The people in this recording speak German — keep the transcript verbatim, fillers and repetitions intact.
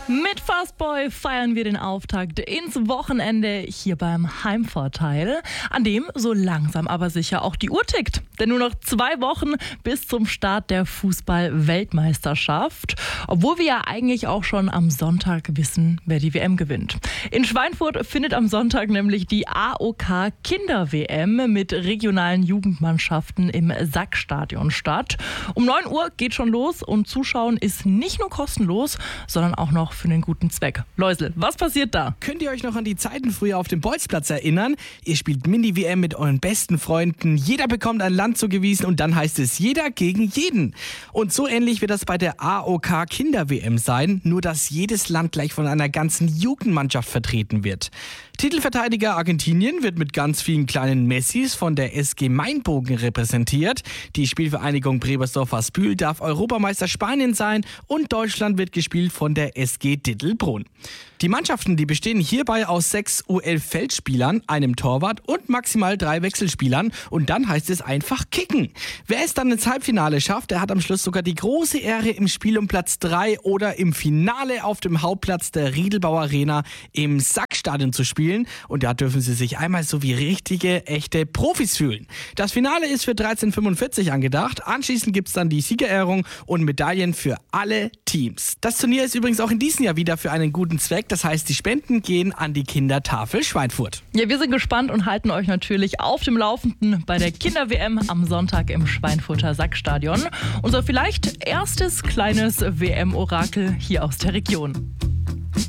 Mit Fastboy feiern wir den Auftakt ins Wochenende hier beim Heimvorteil, an dem so langsam aber sicher auch die Uhr tickt. Denn nur noch zwei Wochen bis zum Start der Fußball-Weltmeisterschaft, obwohl wir ja eigentlich auch schon am Sonntag wissen, wer die W M gewinnt. In Schweinfurt findet am Sonntag nämlich die A O K Kinder-W M mit regionalen Jugendmannschaften im Sackstadion statt. Um neun Uhr geht schon los und Zuschauen ist nicht nur kostenlos, sondern auch noch für einen guten Zweck. Läusel, was passiert da? Könnt ihr euch noch an die Zeiten früher auf dem Bolzplatz erinnern? Ihr spielt Mini-W M mit euren besten Freunden, jeder bekommt ein Land zugewiesen und dann heißt es jeder gegen jeden. Und so ähnlich wird das bei der A O K Kinder-W M sein, nur dass jedes Land gleich von einer ganzen Jugendmannschaft vertreten wird. Titelverteidiger Argentinien wird mit ganz vielen kleinen Messis von der S G Mainbogen repräsentiert. Die Spielvereinigung Brebersdorf-Waspül darf Europameister Spanien sein und Deutschland wird gespielt von der S G Dittelbrunn. Die Mannschaften, die bestehen hierbei aus sechs U elf Feldspielern, einem Torwart und maximal drei Wechselspielern und dann heißt es einfach kicken. Wer es dann ins Halbfinale schafft, der hat am Schluss sogar die große Ehre, im Spiel um Platz drei oder im Finale auf dem Hauptplatz der Riedelbau Arena im Sackstadion zu spielen und da dürfen sie sich einmal so wie richtige, echte Profis fühlen. Das Finale ist für dreizehn Uhr fünfundvierzig angedacht, anschließend gibt es dann die Siegerehrung und Medaillen für alle Teams. Das Turnier ist übrigens auch in diesem Jahr wieder für einen guten Zweck. Das heißt, die Spenden gehen an die Kindertafel Schweinfurt. Ja, wir sind gespannt und halten euch natürlich auf dem Laufenden bei der Kinder-W M am Sonntag im Schweinfurter Sackstadion. Unser vielleicht erstes kleines W M-Orakel hier aus der Region.